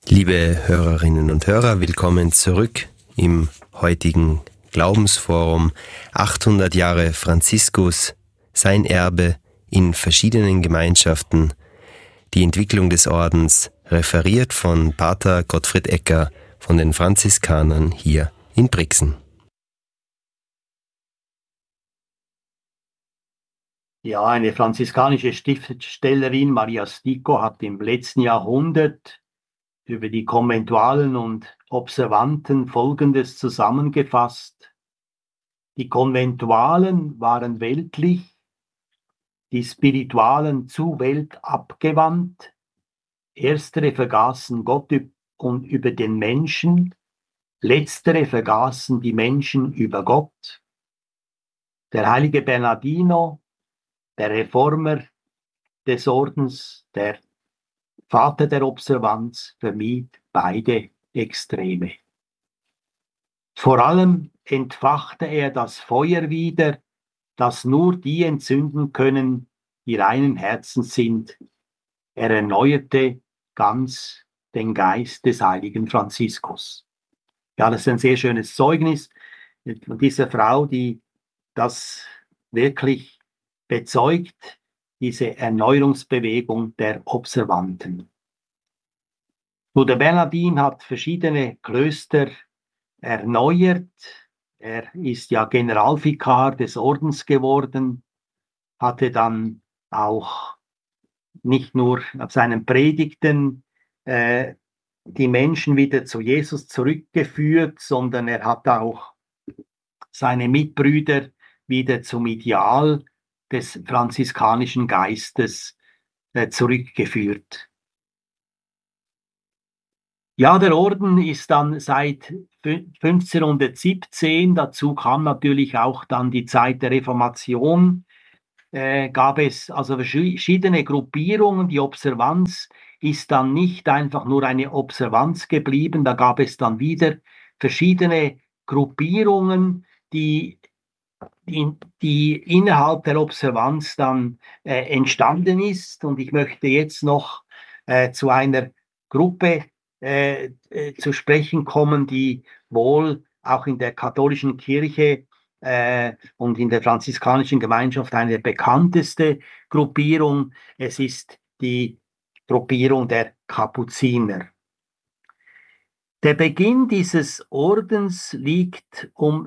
Liebe Hörerinnen und Hörer, willkommen zurück im heutigen Glaubensforum. 800 Jahre Franziskus, sein Erbe in verschiedenen Gemeinschaften, die Entwicklung des Ordens, referiert von Pater Gottfried Ecker von den Franziskanern hier in Brixen. Ja, eine franziskanische Schriftstellerin, Maria Stico, hat im letzten Jahrhundert über die Konventualen und Observanten Folgendes zusammengefasst. Die Konventualen waren weltlich, die Spiritualen zu weltabgewandt. Erstere vergaßen Gott und über den Menschen, letztere vergaßen die Menschen über Gott. Der heilige Bernardino, der Reformer des Ordens, der Vater der Observanz, vermied beide Extreme. Vor allem entfachte er das Feuer wieder, das nur die entzünden können, die reinen Herzens sind. Er erneuerte ganz den Geist des heiligen Franziskus. Ja, das ist ein sehr schönes Zeugnis von dieser Frau, die das wirklich bezeugt, diese Erneuerungsbewegung der Observanten. Bruder Bernardin hat verschiedene Klöster erneuert. Er ist ja Generalvikar des Ordens geworden, hatte dann auch nicht nur auf seinen Predigten die Menschen wieder zu Jesus zurückgeführt, sondern er hat auch seine Mitbrüder wieder zum Ideal des franziskanischen Geistes zurückgeführt. Ja, der Orden ist dann seit 1517, dazu kam natürlich auch dann die Zeit der Reformation, gab es also verschiedene Gruppierungen. Die Observanz ist dann nicht einfach nur eine Observanz geblieben, da gab es dann wieder verschiedene Gruppierungen, die innerhalb der Observanz dann entstanden ist. Und ich möchte jetzt noch zu einer Gruppe zu sprechen kommen, die wohl auch in der katholischen Kirche und in der franziskanischen Gemeinschaft eine bekannteste Gruppierung. Es ist die Gruppierung der Kapuziner. Der Beginn dieses Ordens liegt um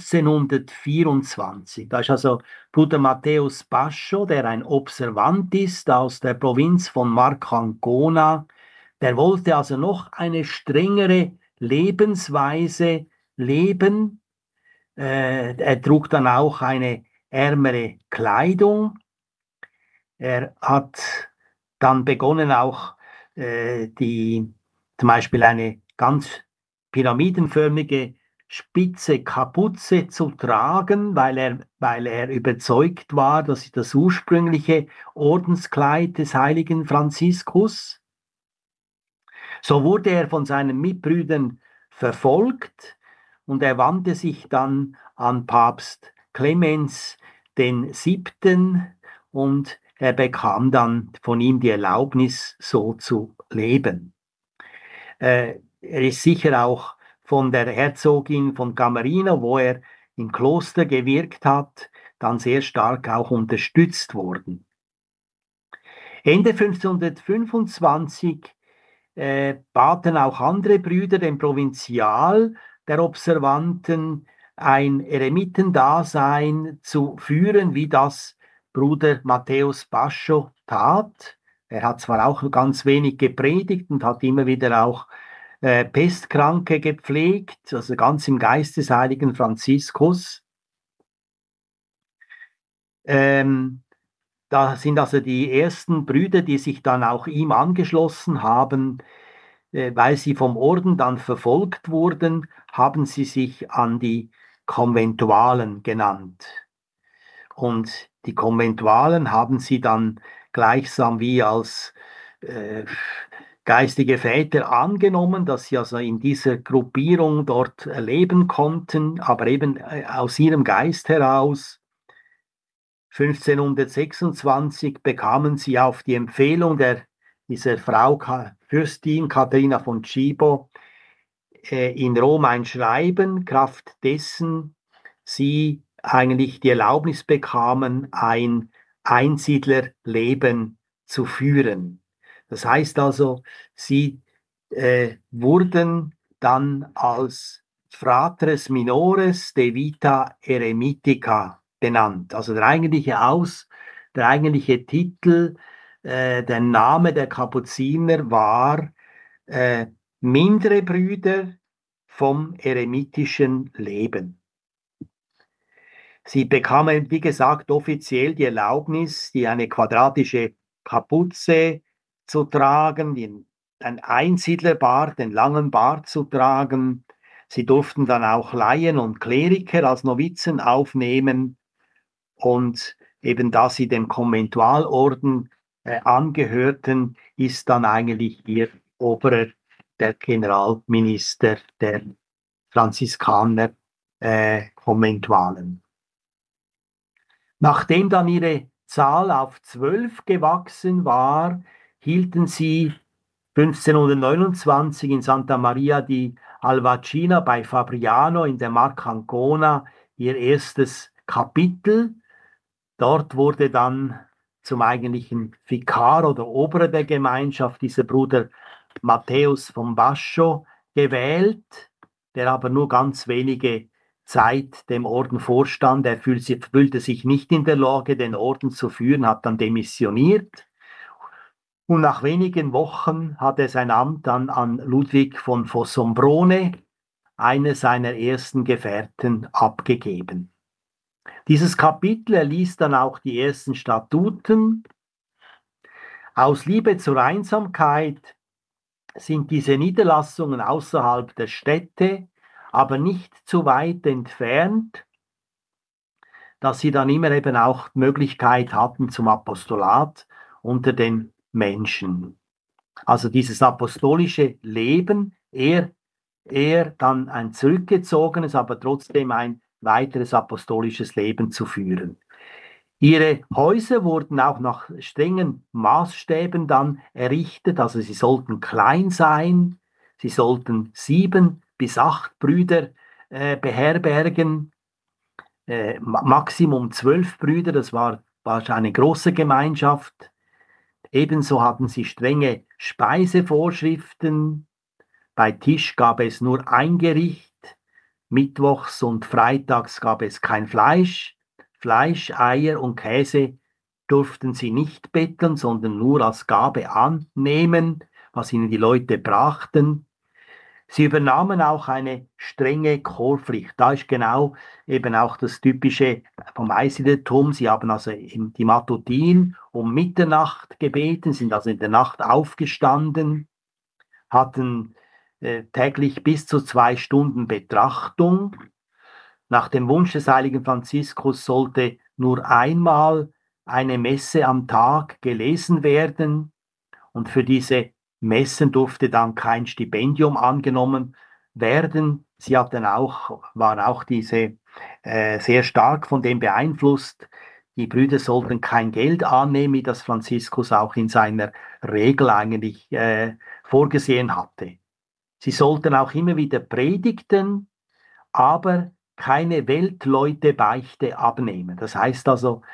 1524. Da ist also Bruder Matthäus Bascho, der ein Observant ist aus der Provinz von Marcangona. Der wollte also noch eine strengere Lebensweise leben. Er trug dann auch eine ärmere Kleidung. Er hat dann begonnen auch zum Beispiel eine ganz pyramidenförmige spitze Kapuze zu tragen, weil er überzeugt war, das ist das ursprüngliche Ordenskleid des heiligen Franziskus. So wurde er von seinen Mitbrüdern verfolgt und er wandte sich dann an Papst Clemens VII. Und er bekam dann von ihm die Erlaubnis, so zu leben. Er ist sicher auch von der Herzogin von Camerino, wo er im Kloster gewirkt hat, dann sehr stark auch unterstützt worden. Ende 1525 baten auch andere Brüder dem Provinzial der Observanten ein Eremitendasein zu führen, wie das Bruder Matthäus Bascho tat. Er hat zwar auch ganz wenig gepredigt und hat immer wieder auch Pestkranke gepflegt, also ganz im Geist des heiligen Franziskus. Da sind also die ersten Brüder, die sich dann auch ihm angeschlossen haben, weil sie vom Orden dann verfolgt wurden, haben sie sich an die Konventualen genannt. Und die Konventualen haben sie dann gleichsam wie als geistige Väter angenommen, dass sie also in dieser Gruppierung dort leben konnten, aber eben aus ihrem Geist heraus. 1526 bekamen sie auf die Empfehlung der dieser Frau Fürstin Katharina von Cibo in Rom ein Schreiben, kraft dessen sie eigentlich die Erlaubnis bekamen, ein Einsiedlerleben zu führen. Das heißt also, sie wurden dann als Fratres Minores de Vita Eremitica benannt. Also der eigentliche Titel, der Name der Kapuziner war Mindere Brüder vom eremitischen Leben. Sie bekamen, wie gesagt, offiziell die Erlaubnis, eine quadratische Kapuze zu tragen, ein Einsiedlerbart, den langen Bart zu tragen. Sie durften dann auch Laien und Kleriker als Novizen aufnehmen. Und eben da sie dem Konventualorden angehörten, ist dann eigentlich ihr Oberer der Generalminister der Franziskaner Konventualen. Nachdem dann ihre Zahl auf 12 gewachsen war, hielten sie 1529 in Santa Maria di Alvacina bei Fabriano in der Marca Ancona ihr erstes Kapitel. Dort wurde dann zum eigentlichen Vikar oder Oberer der Gemeinschaft dieser Bruder Matthäus von Bascio gewählt, der aber nur ganz wenige Zeit dem Orden vorstand. Er fühlte sich nicht in der Lage, den Orden zu führen, hat dann demissioniert. Und nach wenigen Wochen hat er sein Amt dann an Ludwig von Fossombrone, einer seiner ersten Gefährten, abgegeben. Dieses Kapitel erließ dann auch die ersten Statuten. Aus Liebe zur Einsamkeit sind diese Niederlassungen außerhalb der Städte, aber nicht zu weit entfernt, dass sie dann immer eben auch Möglichkeit hatten zum Apostolat unter den Menschen. Also dieses apostolische Leben, eher dann ein zurückgezogenes, aber trotzdem ein weiteres apostolisches Leben zu führen. Ihre Häuser wurden auch nach strengen Maßstäben dann errichtet, also sie sollten klein sein, sie sollten 7 bis 8 Brüder beherbergen, Maximum 12 Brüder, das war eine große Gemeinschaft. Ebenso hatten sie strenge Speisevorschriften. Bei Tisch gab es nur ein Gericht, mittwochs und freitags gab es kein Fleisch. Fleisch, Eier und Käse durften sie nicht betteln, sondern nur als Gabe annehmen, was ihnen die Leute brachten. Sie übernahmen auch eine strenge Chorpflicht. Da ist genau eben auch das Typische vom Einsiedeltum. Sie haben also die Matutin um Mitternacht gebeten, sind also in der Nacht aufgestanden, hatten täglich bis zu 2 Stunden Betrachtung. Nach dem Wunsch des heiligen Franziskus sollte nur einmal eine Messe am Tag gelesen werden und für diese Messen durfte dann kein Stipendium angenommen werden. Sie waren auch diese sehr stark von dem beeinflusst. Die Brüder sollten kein Geld annehmen, wie das Franziskus auch in seiner Regel eigentlich vorgesehen hatte. Sie sollten auch immer wieder predigten, aber keine Weltleute-Beichte abnehmen. Das heißt also,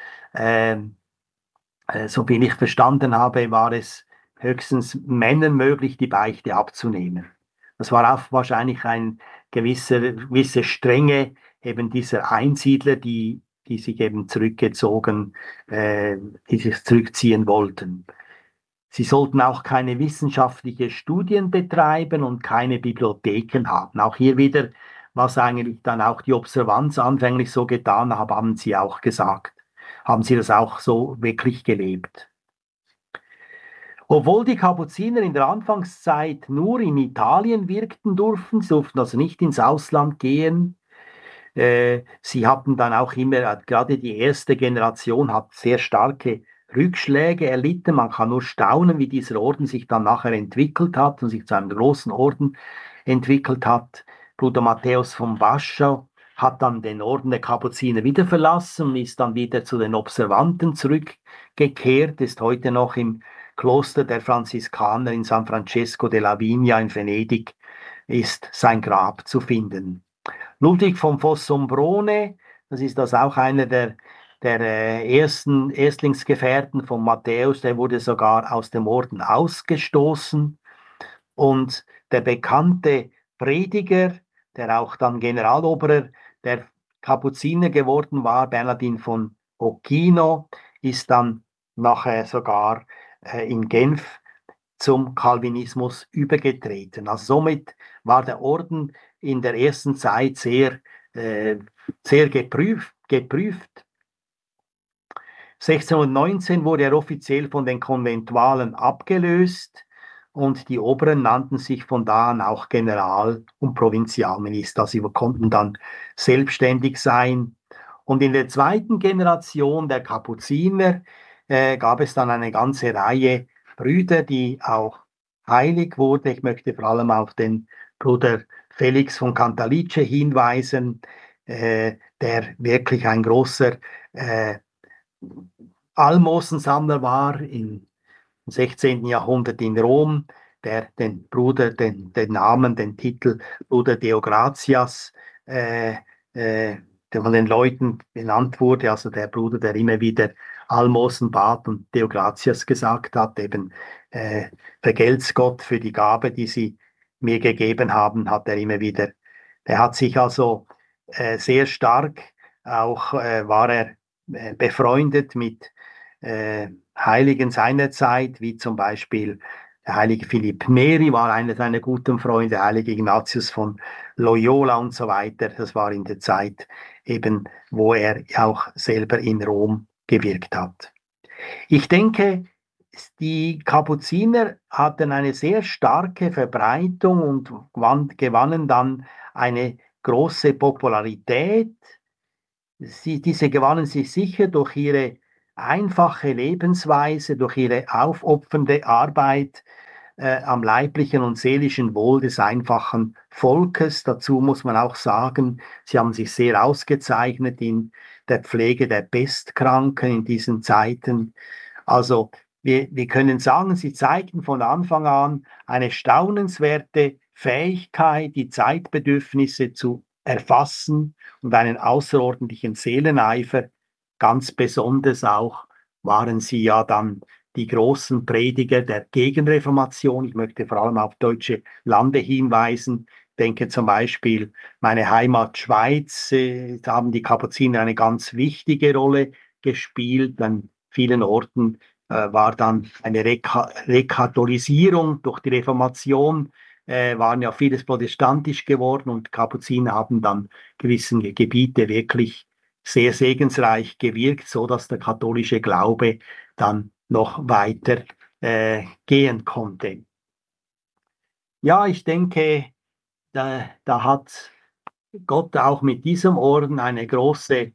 so wie ich verstanden habe, war es höchstens Männern möglich, die Beichte abzunehmen. Das war auch wahrscheinlich eine gewisse Strenge eben dieser Einsiedler, die sich eben die sich zurückziehen wollten. Sie sollten auch keine wissenschaftlichen Studien betreiben und keine Bibliotheken haben. Auch hier wieder, was eigentlich dann auch die Observanz anfänglich so getan hat, haben sie auch gesagt. Haben sie das auch so wirklich gelebt. Obwohl die Kapuziner in der Anfangszeit nur in Italien wirkten durften, sie durften also nicht ins Ausland gehen. Sie hatten dann auch immer, gerade die erste Generation hat sehr starke Rückschläge erlitten. Man kann nur staunen, wie dieser Orden sich dann nachher entwickelt hat und sich zu einem großen Orden entwickelt hat. Bruder Matthäus von Bascio hat dann den Orden der Kapuziner wieder verlassen und ist dann wieder zu den Observanten zurückgekehrt, ist heute noch im Kloster der Franziskaner in San Francesco della Vigna in Venedig ist sein Grab zu finden. Ludwig von Fossombrone, das ist auch einer der ersten Erstlingsgefährten von Matthäus, der wurde sogar aus dem Orden ausgestoßen. Und der bekannte Prediger, der auch dann Generaloberer der Kapuziner geworden war, Bernardin von Occhino, ist dann nachher sogar in Genf zum Calvinismus übergetreten. Also somit war der Orden in der ersten Zeit sehr geprüft. 1619 wurde er offiziell von den Konventualen abgelöst und die Oberen nannten sich von da an auch General- und Provinzialminister. Sie konnten dann selbstständig sein. Und in der zweiten Generation der Kapuziner gab es dann eine ganze Reihe Brüder, die auch heilig wurden. Ich möchte vor allem auf den Bruder Felix von Cantalice hinweisen, der wirklich ein großer Almosensammler war im 16. Jahrhundert in Rom, der den Bruder, den Namen, den Titel Bruder Deogratias der von den Leuten benannt wurde, also der Bruder, der immer wieder Almosen bat und Deogratias gesagt hat, eben vergelt's Gott für die Gabe, die sie mir gegeben haben, hat er immer wieder. Er hat sich also sehr stark, auch war er befreundet mit Heiligen seiner Zeit, wie zum Beispiel der heilige Philipp Neri war einer seiner guten Freunde, der heilige Ignatius von Loyola und so weiter. Das war in der Zeit eben, wo er auch selber in Rom gewirkt hat. Ich denke, die Kapuziner hatten eine sehr starke Verbreitung und gewannen dann eine große Popularität. Diese gewannen sie sicher durch ihre einfache Lebensweise, durch ihre aufopfernde Arbeit am leiblichen und seelischen Wohl des einfachen Volkes. Dazu muss man auch sagen, sie haben sich sehr ausgezeichnet in der Pflege der Pestkranken in diesen Zeiten. Also wir können sagen, sie zeigten von Anfang an eine staunenswerte Fähigkeit, die Zeitbedürfnisse zu erfassen und einen außerordentlichen Seeleneifer. Ganz besonders auch waren sie ja dann die großen Prediger der Gegenreformation. Ich möchte vor allem auf deutsche Lande hinweisen. Ich denke zum Beispiel meine Heimat Schweiz, da haben die Kapuziner eine ganz wichtige Rolle gespielt. An vielen Orten war dann eine Rekatholisierung durch die Reformation, waren ja vieles protestantisch geworden und Kapuziner haben dann gewisse Gebiete wirklich sehr segensreich gewirkt, so dass der katholische Glaube dann noch weiter gehen konnte. Ja, ich denke, da hat Gott auch mit diesem Orden ein großer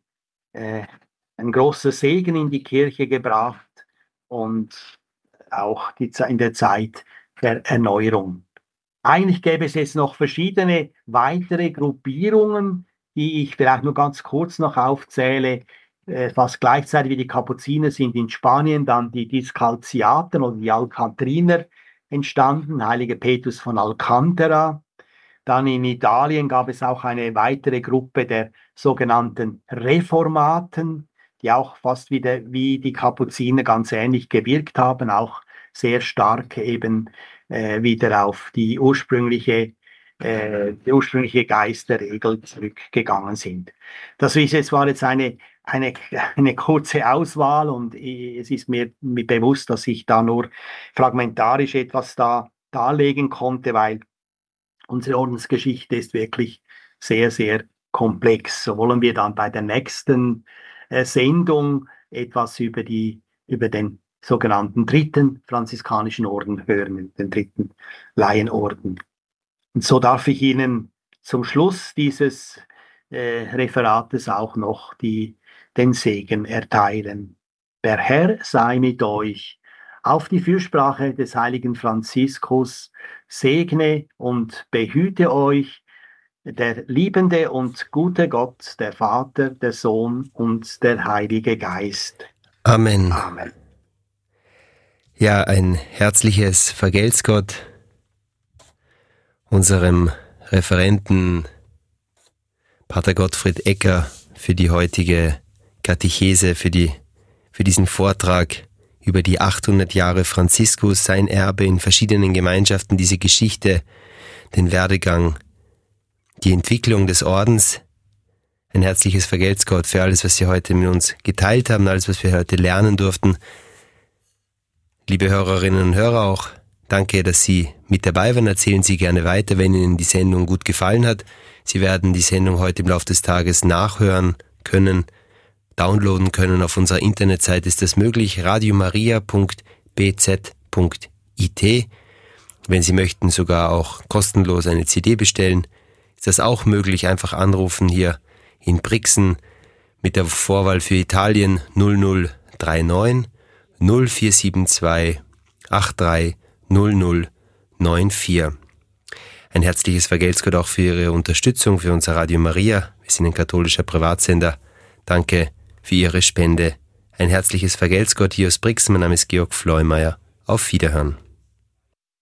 Segen in die Kirche gebracht und auch in der Zeit der Erneuerung. Eigentlich gäbe es jetzt noch verschiedene weitere Gruppierungen, die ich vielleicht nur ganz kurz noch aufzähle. Fast gleichzeitig wie die Kapuziner sind in Spanien dann die Discalciaten oder die Alcantriner entstanden, Heilige Petrus von Alcantara. Dann in Italien gab es auch eine weitere Gruppe der sogenannten Reformaten, die auch fast wie die Kapuziner ganz ähnlich gewirkt haben, auch sehr stark eben wieder auf die ursprüngliche Geist der Regel zurückgegangen sind. War jetzt eine kurze Auswahl und es ist mir bewusst, dass ich da nur fragmentarisch etwas darlegen konnte, weil unsere Ordensgeschichte ist wirklich sehr, sehr komplex. So wollen wir dann bei der nächsten Sendung etwas über den sogenannten dritten franziskanischen Orden hören, den dritten Laienorden. Und so darf ich Ihnen zum Schluss dieses Referates auch noch den Segen erteilen. Der Herr sei mit euch. Auf die Fürsprache des heiligen Franziskus segne und behüte euch der liebende und gute Gott, der Vater, der Sohn und der Heilige Geist. Amen. Amen. Ja, ein herzliches Vergelt's Gott unserem Referenten Pater Gottfried Ecker für die heutige Katechese, für diesen Vortrag über die 800 Jahre Franziskus, sein Erbe in verschiedenen Gemeinschaften, diese Geschichte, den Werdegang, die Entwicklung des Ordens. Ein herzliches Vergelt's Gott für alles, was Sie heute mit uns geteilt haben, alles, was wir heute lernen durften. Liebe Hörerinnen und Hörer, auch danke, dass Sie mit dabei waren. Erzählen Sie gerne weiter, wenn Ihnen die Sendung gut gefallen hat. Sie werden die Sendung heute im Laufe des Tages nachhören können, downloaden können. Auf unserer Internetseite ist das möglich, radiomaria.bz.it. Wenn Sie möchten, sogar auch kostenlos eine CD bestellen, ist das auch möglich. Einfach anrufen hier in Brixen mit der Vorwahl für Italien 0039 0472 83 0094. Ein herzliches Vergelt's Gott auch für Ihre Unterstützung für unser Radio Maria. Wir sind ein katholischer Privatsender. Danke für Ihre Spende. Ein herzliches Vergelt's Gott hier aus Brixen. Mein Name ist Georg Fleumeier. Auf Wiederhören.